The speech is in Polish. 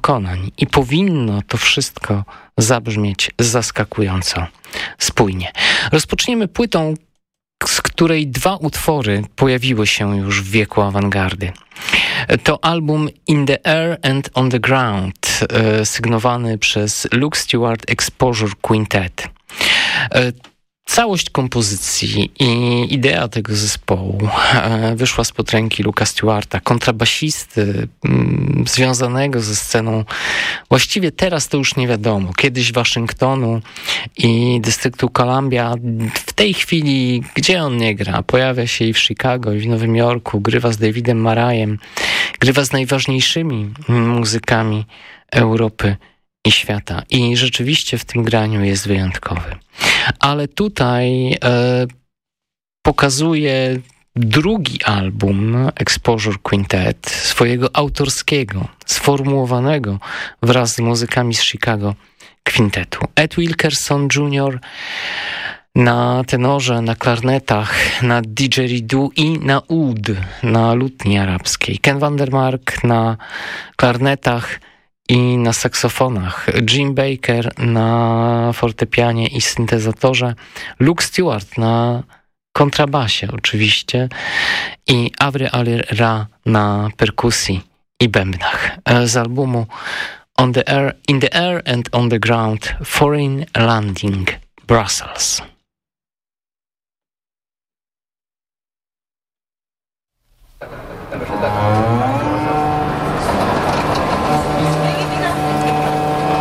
dokonań i powinno to wszystko zabrzmieć zaskakująco spójnie. Rozpoczniemy płytą, z której 2 utwory pojawiły się już w wieku awangardy. To album In the Air and on the Ground, sygnowany przez Luke Stewart Exposure Quintet. Całość kompozycji i idea tego zespołu wyszła spod ręki Luke'a Stewarta, kontrabasisty związanego ze sceną. Właściwie teraz to już nie wiadomo. Kiedyś Waszyngtonu i dystryktu Columbia. W tej chwili, gdzie on nie gra? Pojawia się i w Chicago, i w Nowym Jorku. Grywa z Davidem Marajem. Grywa z najważniejszymi muzykami Europy i świata. I rzeczywiście w tym graniu jest wyjątkowy. Ale tutaj pokazuje drugi album Exposure Quintet, swojego autorskiego, sformułowanego wraz z muzykami z Chicago kwintetu. Ed Wilkerson Jr. na tenorze, na klarnetach, na didgeridoo i na oud, na lutni arabskiej. Ken Vandermark na klarnetach i na saksofonach, Jim Baker na fortepianie i syntezatorze, Luke Stewart na kontrabasie oczywiście i Avri Ali-Ra na perkusji i bębnach. Z albumu In the Air and on the Ground, Foreign Landing, Brussels.